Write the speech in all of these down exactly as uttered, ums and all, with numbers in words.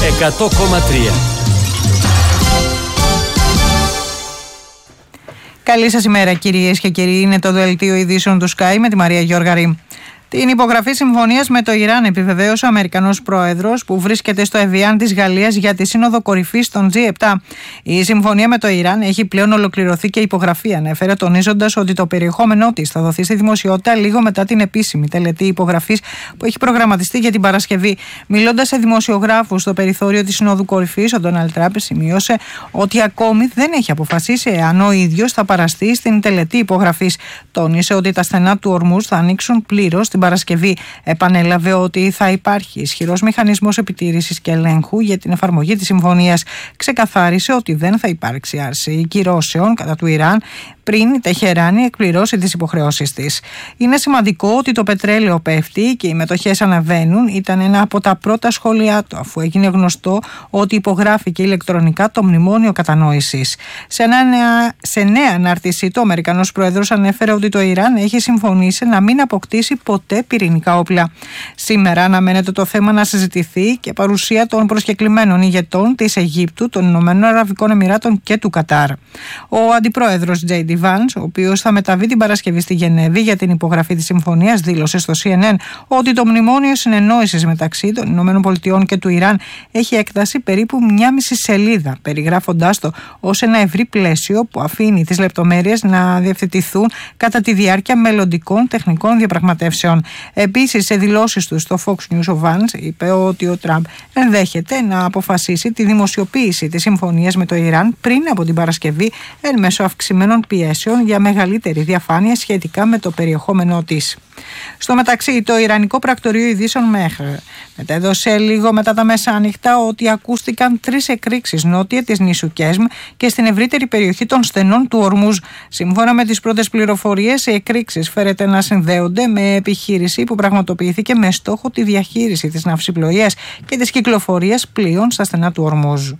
εκατό κόμμα τρία. Καλή σας ημέρα κυρίες και κύριοι, είναι το δελτίο ειδήσεων του Sky με τη Μαρία Γιώργαρη. Την υπογραφή συμφωνίας με το Ιράν επιβεβαίωσε ο Αμερικανός πρόεδρος που βρίσκεται στο Εβιάν της Γαλλίας για τη Σύνοδο Κορυφής των τζι επτά. Η συμφωνία με το Ιράν έχει πλέον ολοκληρωθεί και υπογραφή, ανέφερε, τονίζοντας ότι το περιεχόμενό της θα δοθεί στη δημοσιότητα λίγο μετά την επίσημη τελετή υπογραφής που έχει προγραμματιστεί για την Παρασκευή. Μιλώντας σε δημοσιογράφους στο περιθώριο της Συνόδου Κορυφής, ο Ντόναλντ Τραμπ σημείωσε ότι ακόμη δεν έχει αποφασίσει εάν ο ίδιος θα παραστεί στην τελετή υπογραφής. Τόνισε ότι τα στενά του Ορμούζ θα ανοίξουν πλήρως την Παρασκευή. Επανέλαβε ότι θα υπάρχει ισχυρός μηχανισμός επιτήρησης και ελέγχου για την εφαρμογή της συμφωνίας. Ξεκαθάρισε ότι δεν θα υπάρξει άρση κυρώσεων κατά του Ιράν πριν η Τεχεράνη εκπληρώσει τις υποχρεώσεις της. Είναι σημαντικό ότι το πετρέλαιο πέφτει και οι μετοχές αναβαίνουν, ήταν ένα από τα πρώτα σχόλιά του, αφού έγινε γνωστό ότι υπογράφηκε ηλεκτρονικά το μνημόνιο κατανόησης. Σε, νέα, σε νέα ανάρτησή του, ο Αμερικανός πρόεδρος ανέφερε ότι το Ιράν έχει συμφωνήσει να μην αποκτήσει ποτέ πυρηνικά όπλα. Σήμερα αναμένεται το θέμα να συζητηθεί και παρουσία των προσκεκλημένων ηγετών της Αιγύπτου, των Ηνωμένων Αραβικών Εμιράτων και του Κατάρ. Ο αντιπρόεδρος Τζέι Ντι Βάνς, ο οποίος θα μεταβεί την Παρασκευή στη Γενέβη για την υπογραφή της συμφωνίας, δήλωσε στο Σι Εν Εν ότι το μνημόνιο συνεννόησης μεταξύ των Ηνωμένων Πολιτειών και του Ιράν έχει έκταση περίπου μια μισή σελίδα, περιγράφοντάς το ως ένα ευρύ πλαίσιο που αφήνει τις λεπτομέρειες να διευθετηθούν κατά τη διάρκεια μελλοντικών τεχνικών διαπραγματεύσεων. Επίσης, σε δηλώσεις του στο Fox News, ο Βάνς είπε ότι ο Τραμπ ενδέχεται να αποφασίσει τη δημοσιοποίηση της συμφωνίας με το Ιράν πριν από την Παρασκευή εν μέσω αυξημένων πιέσεων για μεγαλύτερη διαφάνεια σχετικά με το περιεχόμενό της. Στο μεταξύ, το Ιρανικό Πρακτορείο Ειδήσεων Μέχρ μετέδωσε λίγο μετά τα μεσάνυχτα ότι ακούστηκαν τρεις εκρήξεις νότια της νήσου Κέσμ και στην ευρύτερη περιοχή των στενών του Ορμούζ. Σύμφωνα με τις πρώτες πληροφορίες, οι εκρήξεις φέρεται να συνδέονται με επιχείρηση που πραγματοποιήθηκε με στόχο τη διαχείριση της ναυσιπλοείας και της κυκλοφορίας πλοίων στα στενά του Ορμούζ.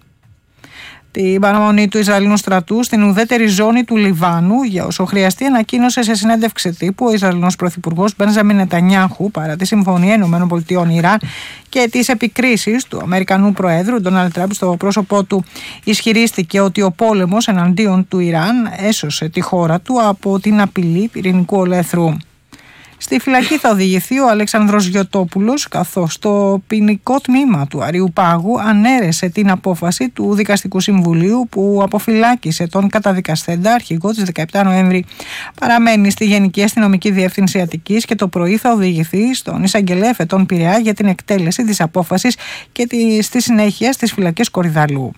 Την παραμονή του Ισραηλινού στρατού στην ουδέτερη ζώνη του Λιβάνου, για όσο χρειαστεί, ανακοίνωσε σε συνέντευξη τύπου ο Ισραηλινός πρωθυπουργός Μπένζαμιν Νετανιάχου παρά τη Συμφωνία ΗΠΑ Ιράν και τις επικρίσεις του Αμερικανού Προέδρου Ντόναλντ Τραμπ στο πρόσωπό του. Ισχυρίστηκε ότι ο πόλεμος εναντίον του Ιράν έσωσε τη χώρα του από την απειλή πυρηνικού ολέθρου. Στη φυλακή θα οδηγηθεί ο Αλέξανδρος Γιωτόπουλος, καθώς το ποινικό τμήμα του Αριουπάγου ανέρεσε την απόφαση του Δικαστικού Συμβουλίου που αποφυλάκησε τον καταδικαστέντα αρχηγό της δεκαεπτά Νοέμβρη. Παραμένει στη Γενική Αστυνομική Διεύθυνση Αττικής και το πρωί θα οδηγηθεί στον εισαγγελέα Φετών Πειραιά για την εκτέλεση της απόφασης και τη, στη συνέχεια στις φυλακές Κορυδαλού.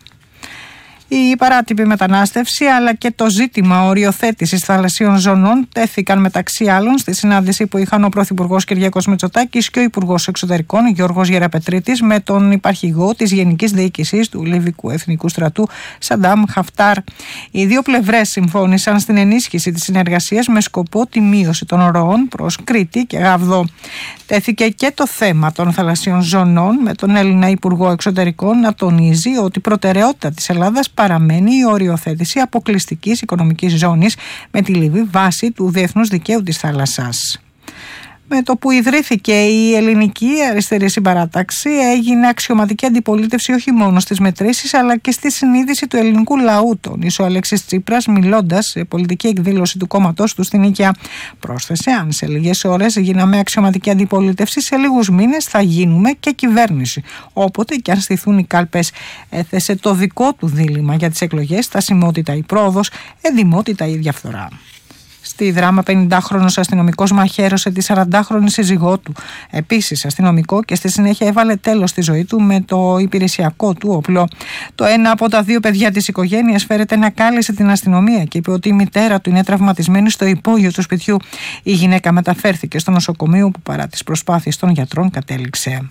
Η παράτυπη μετανάστευση αλλά και το ζήτημα οριοθέτησης θαλασσίων ζωνών τέθηκαν μεταξύ άλλων στη συνάντηση που είχαν ο Πρωθυπουργός Κυριάκος Μητσοτάκης και ο Υπουργός Εξωτερικών Γιώργος Γεραπετρίτης με τον υπαρχηγό της Γενικής Διοίκησης του Λιβικού Εθνικού Στρατού Σαντάμ Χαφτάρ. Οι δύο πλευρές συμφώνησαν στην ενίσχυση της συνεργασίας με σκοπό τη μείωση των ροών προς Κρήτη και Γαβδό. Τέθηκε και το θέμα των θαλασσίων ζωνών με τον Έλληνα Υπουργό Εξωτερικών να τονίζει ότι η προτεραιότητα της Ελλάδας παραμένει η οριοθέτηση αποκλειστικής οικονομικής ζώνης με τη Λιβύη βάση του διεθνούς δικαίου της θάλασσας. Με το που ιδρύθηκε η Ελληνική Αριστερή Συμπαράταξη έγινε αξιωματική αντιπολίτευση όχι μόνο στις μετρήσεις αλλά και στη συνείδηση του ελληνικού λαού, τόνισε ο Αλέξης Τσίπρας μιλώντας σε πολιτική εκδήλωση του κόμματός του στην Νίκαια. Πρόσθεσε, αν σε λίγες ώρες γίναμε αξιωματική αντιπολίτευση, σε λίγους μήνες θα γίνουμε και κυβέρνηση. Όποτε και αν στηθούν οι κάλπες. Έθεσε το δικό του δίλημμα για τις εκλογές, στασιμότητα ή πρόοδος, εδημότητα ή διαφθορά. Στη Δράμα, πενηντάχρονος αστυνομικός μαχαίρωσε τη σαραντάχρονη σύζυγό του. Επίσης αστυνομικό, και στη συνέχεια έβαλε τέλος στη ζωή του με το υπηρεσιακό του όπλο. Το ένα από τα δύο παιδιά της οικογένειας φέρεται να κάλεσε την αστυνομία και είπε ότι η μητέρα του είναι τραυματισμένη στο υπόγειο του σπιτιού. Η γυναίκα μεταφέρθηκε στο νοσοκομείο που παρά τις προσπάθειες των γιατρών κατέληξε.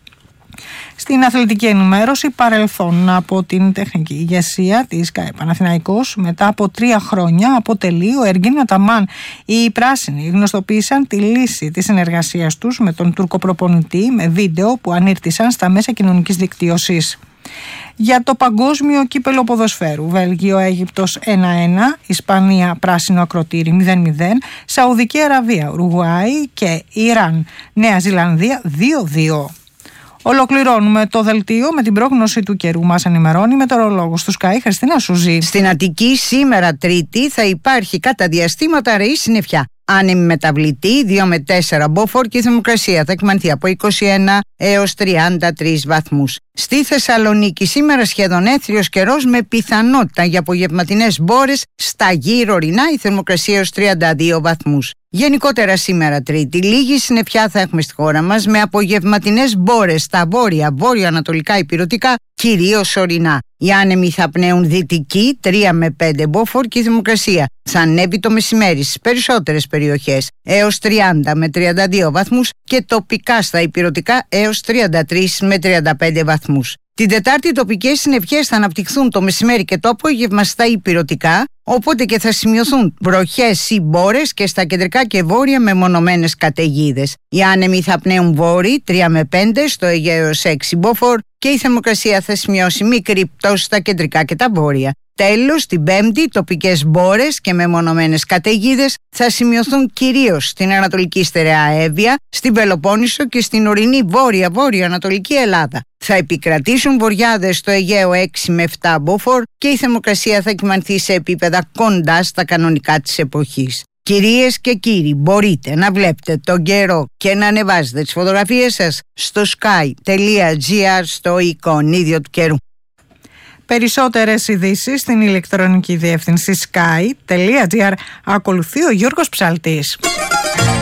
Στην αθλητική ενημέρωση, παρελθόν από την τεχνική ηγεσία της ΚΑΕ Παναθηναϊκός, μετά από τρία χρόνια αποτελεί ο Εργίν Αταμάν. Οι πράσινοι γνωστοποίησαν τη λύση της συνεργασίας τους με τον Τούρκο προπονητή με βίντεο που ανήρτησαν στα μέσα κοινωνικής δικτύωσης. Για το παγκόσμιο κύπελο ποδοσφαίρου, Βέλγιο-Αίγυπτος ένα ένα, Ισπανία πράσινο ακροτήρι μηδέν μηδέν, Σαουδική Αραβία, Ουρουγουάη και Ιράν, Νέα Ζηλανδία δύο δύο. Ολοκληρώνουμε το δελτίο με την πρόγνωση του καιρού. Μας ενημερώνει μετεωρολόγος του Sky, Χριστίνα Σουζή. Στην Αττική σήμερα Τρίτη θα υπάρχει κατά διαστήματα ρεή συννεφιά. Άνεμη μεταβλητή δύο με τέσσερα μποφόρ και η θερμοκρασία θα εκμανθεί από είκοσι ένα έως τριάντα τρεις βαθμούς. Στη Θεσσαλονίκη σήμερα σχεδόν έθριος καιρός με πιθανότητα για απογευματινές μπόρες στα γύρω ορεινά, η θερμοκρασία έως τριάντα δύο βαθμούς. Γενικότερα σήμερα Τρίτη λίγη συννεφιά θα έχουμε στη χώρα μας με απογευματινές μπόρες στα βόρεια, βόρειο-ανατολικά ηπειρωτικά, κυρίως ορεινά. Οι άνεμοι θα πνέουν δυτική τρία με πέντε μποφόρ και η θερμοκρασία θα ανέβει το μεσημέρι στις περισσότερες περιοχές έως τριάντα με τριάντα δύο βαθμούς και τοπικά στα ηπειρωτικά έως τριάντα τρεις με τριάντα πέντε βαθμούς. Την Τετάρτη οι τοπικές συννεφιές θα αναπτυχθούν το μεσημέρι και το απόγευμα στα ηπειρωτικά, οπότε και θα σημειωθούν βροχές ή μπόρες και στα κεντρικά και βόρεια μεμονωμένες καταιγίδες. Οι άνεμοι θα πνέουν βόρειοι τρία με πέντε, στο Αιγαίο έως έξι μποφόρ και η θερμοκρασία θα σημειώσει μικρή πτώση στα κεντρικά και τα βόρεια. Τέλος, την Πέμπτη, τοπικές μπόρες και μεμονωμένες καταιγίδες θα σημειωθούν κυρίως στην Ανατολική Στερεά Εύβοια, στην Πελοπόννησο και στην ορεινή βόρεια-βόρειο-ανατολική Ελλάδα. Θα επικρατήσουν βοριάδες στο Αιγαίο έξι με επτά μποφόρ και η θερμοκρασία θα κυμανθεί σε επίπεδα κοντά στα κανονικά της εποχής. Κυρίες και κύριοι, μπορείτε να βλέπετε τον καιρό και να ανεβάζετε τις φωτογραφίες σας στο sky τελεία gr στο εικονίδιο του καιρού. Περισσότερες ειδήσεις στην ηλεκτρονική διεύθυνση sky τελεία gr. Ακολουθεί ο Γιώργος Ψαλτής.